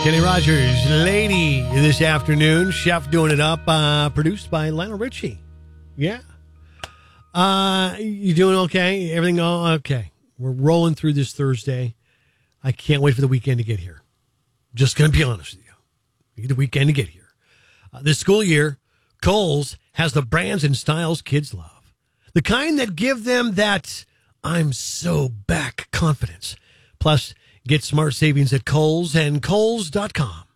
Kenny Rogers, Lady, this afternoon. Chef doing it up. Produced by Lionel Richie. Yeah. You doing okay? Everything all okay? We're rolling through this Thursday. I can't wait for the weekend to get here. Just going to be honest with you. We need the weekend to get here. This school year, Kohl's has the brands and styles kids love. The kind that give them that I'm so back confidence. Plus, get smart savings at Kohl's and Kohl's.com.